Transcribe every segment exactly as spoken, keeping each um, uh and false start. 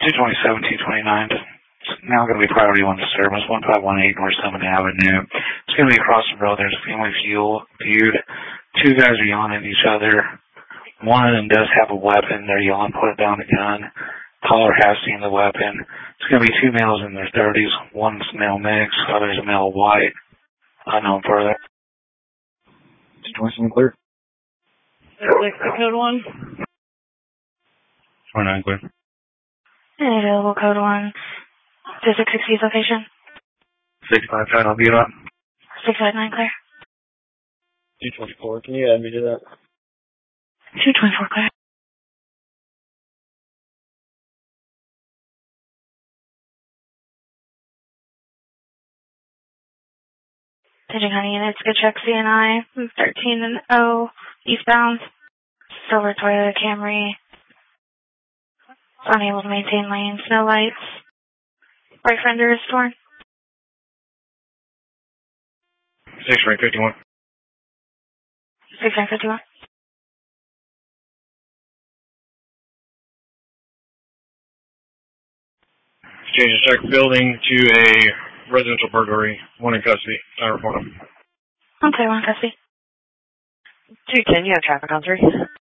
two twenty-seven, two twenty-nine. It's now going to be priority one disturbance, one five one eight North seventh Avenue. It's going to be across the road. There's a family fuel feud. Two guys are yelling at each other. One of them does have a weapon. They're yelling, put it down the gun. Caller has seen the weapon. It's going to be two males in their thirties. One's male mix, other's a male white. Unknown further. two twenty-seven clear. six, code one. twenty-nine clear. And available code one. To six sixty location. six five nine, I'll be up. six five nine clear. two twenty-four, can you add me to that? two twenty-four clear. Pigeon County units, good check C N I, thirteen and O, eastbound, silver Toyota Camry, unable to maintain lanes, no lights, right fender is torn. six rank fifty-one. six nine fifty-one. Change the check building to a residential burglary. One in custody. I report him. Okay, one custody. two ten, you have traffic on three.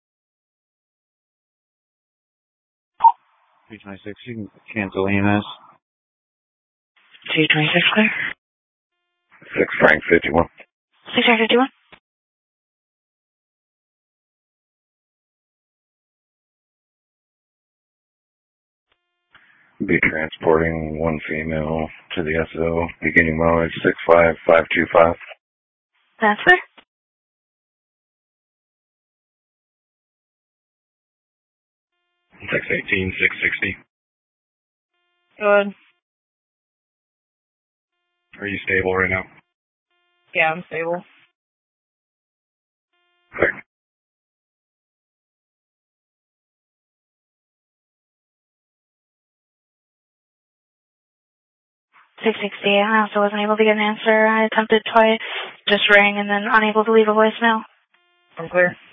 two twenty-six, you can cancel E M S. two twenty-six clear. six rank fifty-one. six nine fifty-one. Be transporting one female to the S O, beginning mileage six five five two five. That's clear. six eighteen, six sixty. Good. Are you stable right now? Yeah, I'm stable. Clear. six sixty, I also wasn't able to get an answer. I attempted twice, just rang and then unable to leave a voicemail. I'm clear.